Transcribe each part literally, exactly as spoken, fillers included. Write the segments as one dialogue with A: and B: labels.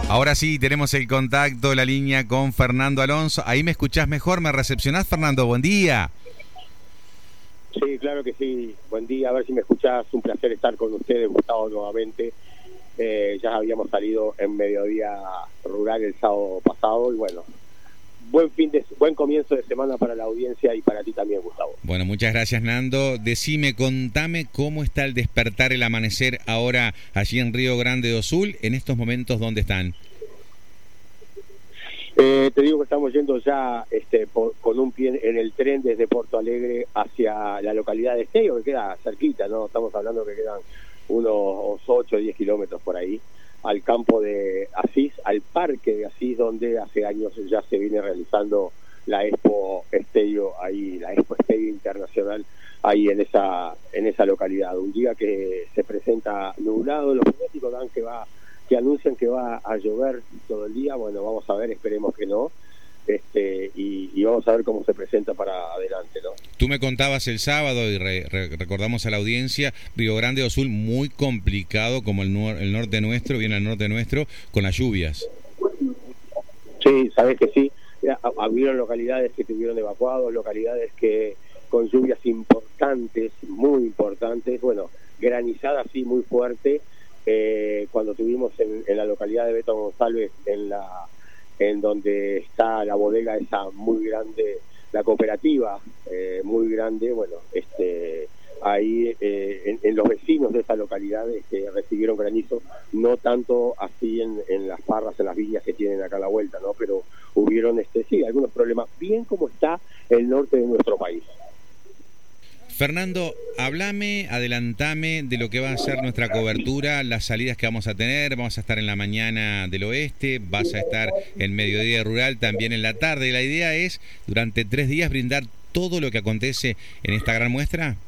A: Ahora sí, tenemos el contacto, la línea con Fernando Alonso. Ahí me escuchás mejor, ¿me recepcionás, Fernando? Buen día.
B: Sí, claro que sí. Buen día, a ver si me escuchás. Un placer estar con ustedes, Gustavo, nuevamente. Eh, ya habíamos salido en Mediodía Rural el sábado pasado y bueno, buen fin de buen comienzo de semana para la audiencia y para ti también, Gustavo.
A: Bueno, muchas gracias, Nando. Decime, contame cómo está el despertar, el amanecer ahora allí en Río Grande do Sul, en estos momentos, ¿dónde están?
B: Eh, te digo que estamos yendo ya este, por, con un pie en el tren desde Porto Alegre hacia la localidad de Esteio, que queda cerquita, ¿no? Estamos hablando que quedan unos ocho o diez kilómetros por ahí, al campo de Asís, al parque de Asís, donde hace años ya se viene realizando la Expo Esteio, ahí, la Expo Esteio Internacional, ahí en esa, en esa localidad. Un día que se presenta nublado, los pronósticos dan que va que anuncian que va a llover todo el día. Bueno, vamos a ver, esperemos que no, este y, y vamos a ver cómo se presenta para adelante, ¿no?
A: Tú me contabas el sábado y re, re, recordamos a la audiencia, Río Grande do Sul muy complicado, como el, el norte nuestro, bien al norte nuestro, con las lluvias.
B: Sí, sabes que sí, habieron localidades que tuvieron evacuados, localidades que con lluvias importantes, muy importantes, bueno, granizada sí muy fuerte. Eh, cuando tuvimos en, en la localidad de Beto González, en la en donde está la bodega esa muy grande, la cooperativa eh, muy grande, bueno, este ahí eh, en, en los vecinos de esa localidad este, recibieron granizo, no tanto así en, en las parras, en las villas que tienen acá a la vuelta, ¿no? Pero hubieron este sí algunos problemas, bien como está el norte de nuestro país.
A: Fernando, hablame, adelantame de lo que va a ser nuestra cobertura, las salidas que vamos a tener. Vamos a estar en la mañana del oeste, vas a estar en Mediodía Rural también en la tarde. La idea es, durante tres días, brindar todo lo que acontece en esta gran muestra.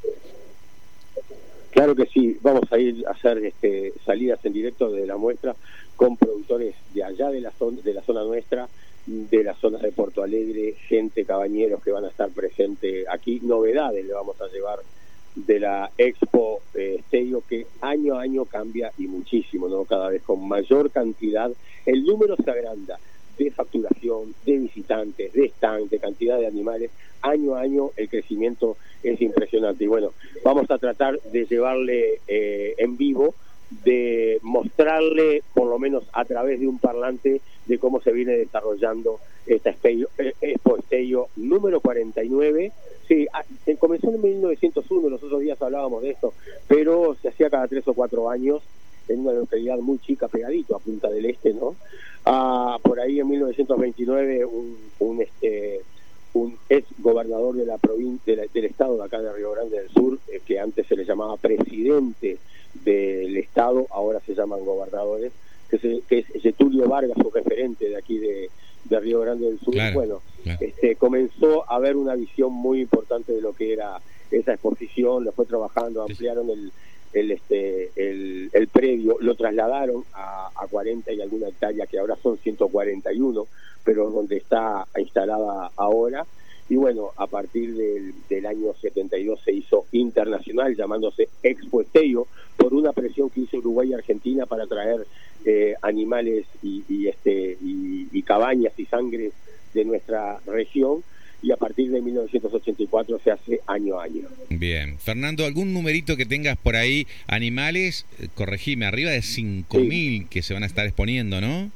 B: Claro que sí, vamos a ir a hacer este, salidas en directo de la muestra con productores de allá de la zona, de la zona nuestra, de la zona de Porto Alegre, gente, cabañeros que van a estar presentes aquí, novedades le vamos a llevar de la Expo eh, Esteio, que año a año cambia y muchísimo, ¿no? Cada vez con mayor cantidad, el número se agranda de facturación, de visitantes, de stand, de cantidad de animales, año a año el crecimiento es impresionante. Y bueno, vamos a tratar de llevarle eh, en vivo, de mostrarle, por lo menos a través de un parlante, de cómo se viene desarrollando esta Expo Esteio número cuarenta y nueve. Sí, comenzó en mil novecientos uno, los otros días hablábamos de esto, pero se hacía cada tres o cuatro años en una localidad muy chica, pegadito a Punta del Este, ¿no? Ah, por ahí en mil novecientos veintinueve un, un este un ex gobernador de la provincia de la, del estado de acá de Río Grande del Sur, eh, que antes se le llamaba presidente del estado, ahora se llaman gobernadores, que, se, que es Getulio Vargas, su referente de aquí de, de Río Grande del Sur.
A: Claro,
B: bueno,
A: claro.
B: Este, comenzó a haber una visión muy importante de lo que era esa exposición, lo fue trabajando, ampliaron el el este el, el predio, lo trasladaron a, a cuarenta y alguna hectárea, que ahora son ciento cuarenta y uno, pero donde está instalada ahora. Y bueno, a partir del, del año setenta y dos se hizo internacional, llamándose Expo Esteio, por una presión que hizo Uruguay y Argentina para traer eh, animales y, y este y, y cabañas y sangre de nuestra región. Y a partir de mil novecientos ochenta y cuatro se hace año a año.
A: Bien. Fernando, ¿algún numerito que tengas por ahí? Animales, eh, corregime, arriba de cinco mil sí. que se van a estar exponiendo, ¿no?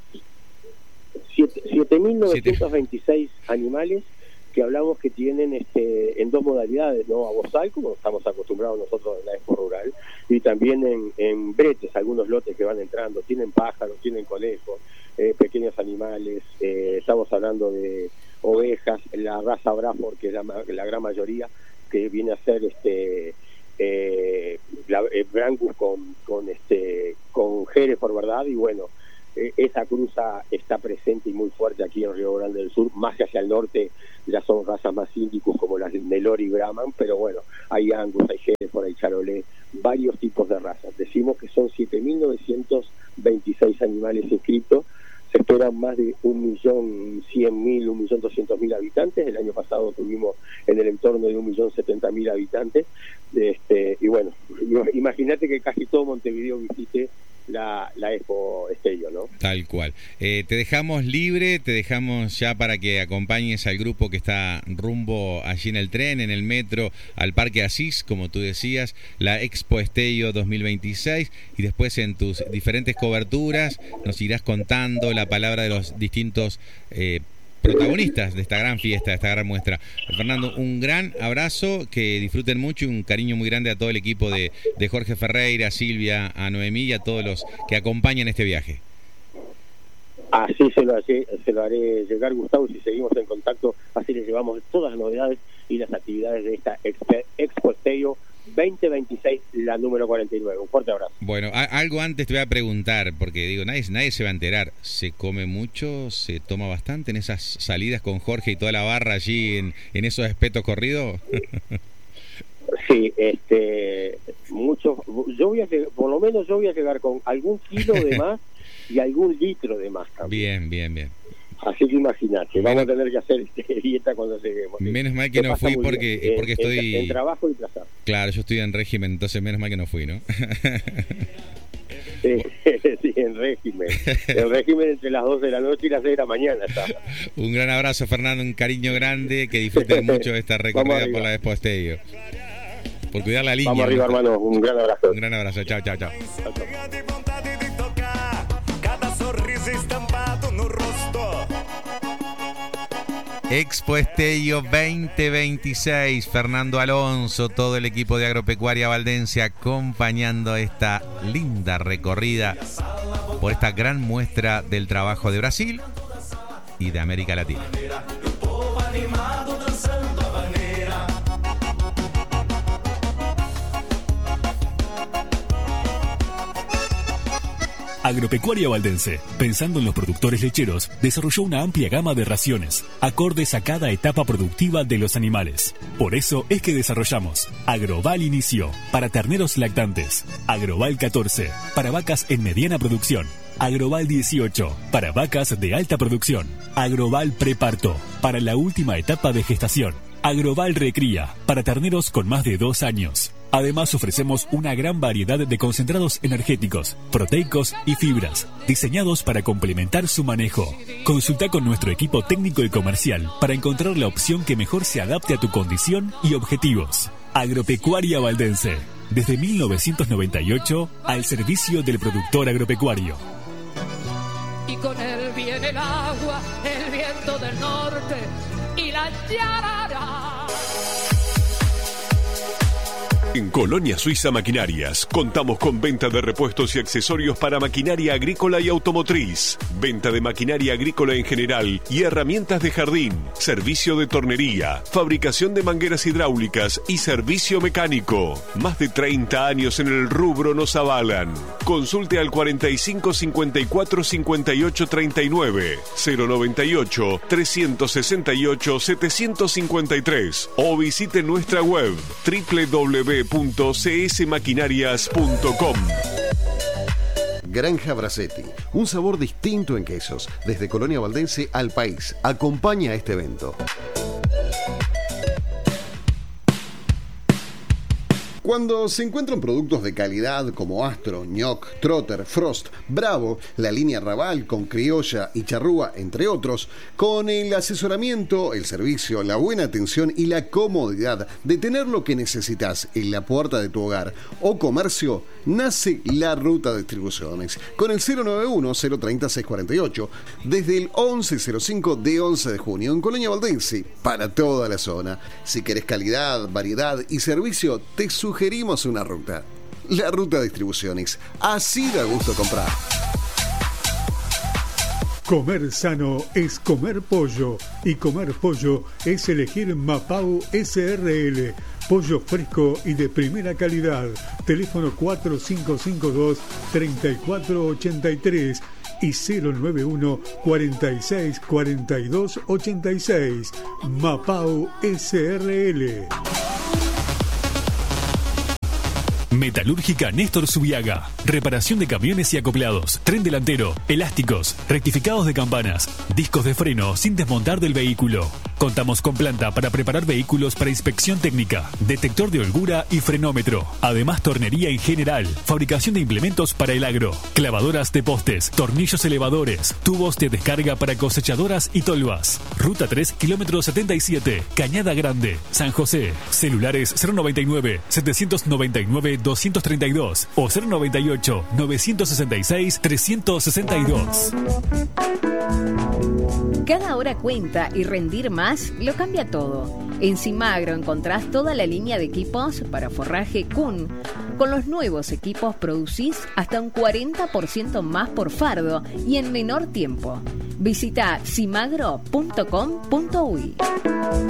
B: siete mil novecientos veintiséis animales que hablamos que tienen este en dos modalidades, ¿no? A bozal, como estamos acostumbrados nosotros en la Expo Rural, y también en, en bretes, algunos lotes que van entrando. Tienen pájaros, tienen conejos, eh, pequeños animales, eh, estamos hablando de ovejas, la raza Braford, que es la, la gran mayoría, que viene a ser este eh, la, eh, Brangus con, con este con Hereford, ¿verdad? Y bueno, eh, esa cruza está presente y muy fuerte aquí en Río Grande del Sur. Más que hacia el norte ya son razas más índicos como las Nelor y Brahman, pero bueno, hay Angus, hay Hereford, hay Charolais, varios tipos de razas. Decimos que son siete mil novecientos veintiséis animales inscritos. Se esperan más de un millón cien mil, un millón doscientos mil habitantes. El año pasado tuvimos en el entorno de un millón setenta mil habitantes. Este, y bueno, imagínate que casi todo Montevideo visite la, la Expo Estéreo, ¿no?
A: Tal cual. Eh, te dejamos libre, te dejamos ya para que acompañes al grupo que está rumbo allí en el tren, en el metro, al Parque Asís, como tú decías, la Expo Estéreo dos mil veintiséis, y después en tus diferentes coberturas nos irás contando la palabra de los distintos eh, protagonistas de esta gran fiesta, de esta gran muestra. Fernando, un gran abrazo, que disfruten mucho y un cariño muy grande a todo el equipo de, de Jorge Ferreira, a Silvia, a Noemí y a todos los que acompañan este viaje.
B: Así se lo, haré, se lo haré llegar, Gustavo, y si seguimos en contacto, así les llevamos todas las novedades y las actividades de esta Expo Estéreo veinte veintiséis, la número cuarenta y nueve. Un fuerte abrazo.
A: Bueno, a- algo antes te voy a preguntar, porque digo, nadie, nadie se va a enterar. ¿Se come mucho, se toma bastante en esas salidas con Jorge y toda la barra allí en, en esos espetos corridos?
B: Sí, este, mucho. Yo voy a llegar, por lo menos yo voy a llegar con algún kilo de más y algún litro de más también.
A: Bien, bien, bien.
B: Así que imagínate, vamos a tener que hacer este, dieta cuando lleguemos.
A: Menos mal que
B: Se
A: no
B: pasa
A: fui
B: muy
A: porque,
B: bien,
A: porque
B: en,
A: estoy...
B: En, en trabajo y placer.
A: Claro, yo estoy en régimen, entonces menos mal que no fui, ¿no?
B: Sí, sí, en régimen. En régimen entre las dos de la noche y las seis de la mañana está.
A: Un gran abrazo, Fernando, un cariño grande, que disfruten mucho de esta recorrida por la Expo Estéreo. Por cuidar la línea.
B: Vamos arriba,
A: ¿no?
B: hermano, un gran abrazo.
A: Un gran abrazo, chao, chao, chao.
B: Chao, chao.
A: Expo Estéreo veinte veintiséis, Fernando Alonso, todo el equipo de Agropecuaria Valdense acompañando esta linda recorrida por esta gran muestra del trabajo de Brasil y de América Latina.
C: Agropecuaria Valdense, pensando en los productores lecheros, desarrolló una amplia gama de raciones, acordes a cada etapa productiva de los animales. Por eso es que desarrollamos Agroval Inicio, para terneros lactantes, Agroval catorce, para vacas en mediana producción, Agroval dieciocho, para vacas de alta producción, Agroval Preparto, para la última etapa de gestación, Agroval Recría, para terneros con más de dos años. Además ofrecemos una gran variedad de concentrados energéticos, proteicos y fibras, diseñados para complementar su manejo. Consulta con nuestro equipo técnico y comercial para encontrar la opción que mejor se adapte a tu condición y objetivos. Agropecuaria Valdense, desde mil novecientos noventa y ocho al servicio del productor agropecuario.
D: Y con él viene el agua, el viento del norte y la yarara.
E: En Colonia Suiza Maquinarias contamos con venta de repuestos y accesorios para maquinaria agrícola y automotriz, venta de maquinaria agrícola en general y herramientas de jardín, servicio de tornería, fabricación de mangueras hidráulicas y servicio mecánico. Más de treinta años en el rubro nos avalan. Consulte al cuarenta y cinco cincuenta y cuatro cincuenta y ocho treinta y nueve, cero noventa y ocho trescientos sesenta y ocho setecientos cincuenta y tres o visite nuestra web doble u doble u doble u punto c s maquinarias punto com.
F: Granja Bracetti, un sabor distinto en quesos, desde Colonia Valdense al país. Acompaña este evento. Cuando se encuentran productos de calidad como Astro, Ñoc, Trotter, Frost, Bravo, la línea Raval con Criolla y Charrúa, entre otros, con el asesoramiento, el servicio, la buena atención y la comodidad de tener lo que necesitas en la puerta de tu hogar o comercio, nace La Ruta Distribuciones con el cero nueve uno cero treinta seiscientos cuarenta y ocho desde el once cero cinco de once de junio en Colonia Valdense para toda la zona. Si querés calidad, variedad y servicio, te sugerimos una ruta. La Ruta Distribuciones. Así da gusto comprar.
G: Comer sano es comer pollo y comer pollo es elegir Mapau S R L. Pollo fresco y de primera calidad. Teléfono cuatro cinco cinco dos, tres cuatro ocho tres y cero nueve uno cuarenta y seis cuarenta y dos ochenta y seis. Mapau S R L.
C: Metalúrgica Néstor Subiaga. Reparación de camiones y acoplados, tren delantero, elásticos, rectificados de campanas, discos de freno sin desmontar del vehículo. Contamos con planta para preparar vehículos para inspección técnica, detector de holgura y frenómetro. Además, tornería en general, fabricación de implementos para el agro, clavadoras de postes, tornillos elevadores, tubos de descarga para cosechadoras y tolvas. Ruta tres, kilómetro setenta y siete, Cañada Grande, San José. Celulares cero noventa y nueve, setecientos noventa y nueve, doscientos treinta y dos o cero noventa y ocho, novecientos sesenta y seis, trescientos sesenta y dos.
H: Cada hora cuenta y rendir más lo cambia todo. En Cimagro encontrás toda la línea de equipos para forraje Kuhn. Con los nuevos equipos producís hasta un cuarenta por ciento más por fardo y en menor tiempo. Visita cimagro punto com punto uy.